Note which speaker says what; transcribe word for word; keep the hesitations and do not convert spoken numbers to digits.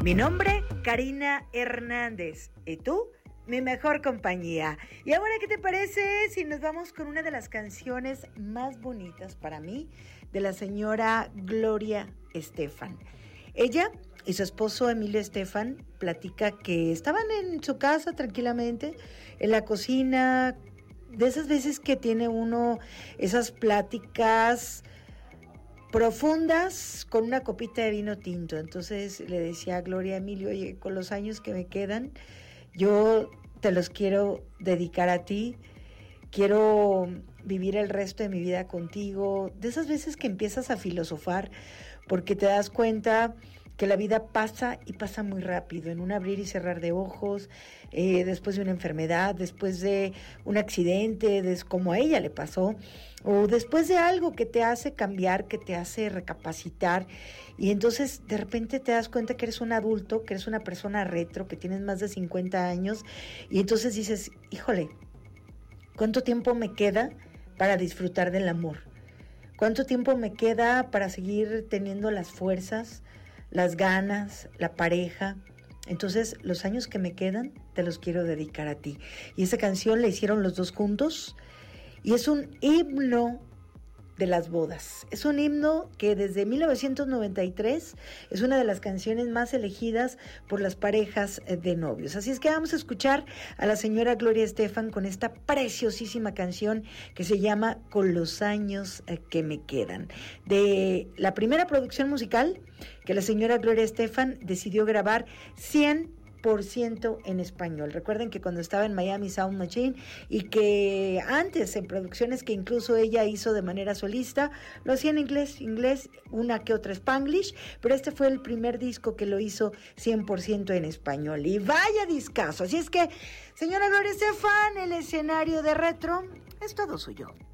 Speaker 1: Mi nombre, Karina Hernández. ¿Y tú? Mi mejor compañía. ¿Y ahora qué te parece si nos vamos con una de las canciones más bonitas para mí de la señora Gloria Estefan? Ella y su esposo Emilio Estefan platica que estaban en su casa tranquilamente, en la cocina, de esas veces que tiene uno esas pláticas profundas con una copita de vino tinto. Entonces le decía a Gloria a Emilio, oye, con los años que me quedan, yo te los quiero dedicar a ti, quiero vivir el resto de mi vida contigo. De esas veces que empiezas a filosofar porque te das cuenta que la vida pasa y pasa muy rápido, en un abrir y cerrar de ojos, eh, después de una enfermedad, después de un accidente, des, como a ella le pasó, o después de algo que te hace cambiar, que te hace recapacitar, y entonces de repente te das cuenta que eres un adulto, que eres una persona retro, que tienes más de cincuenta años, y entonces dices, híjole, ¿cuánto tiempo me queda para disfrutar del amor? ¿Cuánto tiempo me queda para seguir teniendo las fuerzas, las ganas, la pareja? Entonces, los años que me quedan, te los quiero dedicar a ti. Y esa canción la hicieron los dos juntos, y es un himno de las bodas. Es un himno que desde mil novecientos noventa y tres es una de las canciones más elegidas por las parejas de novios. Así es que vamos a escuchar a la señora Gloria Estefan con esta preciosísima canción que se llama Con los años que me quedan, de la primera producción musical que la señora Gloria Estefan decidió grabar cien por ciento en español. Recuerden que cuando estaba en Miami Sound Machine y que antes en producciones que incluso ella hizo de manera solista, lo hacía en inglés, inglés, una que otra Spanglish, pero este fue el primer disco que lo hizo cien por ciento en español. Y vaya discazo. Así es que, señora Gloria Estefan, el escenario de Retro es todo suyo.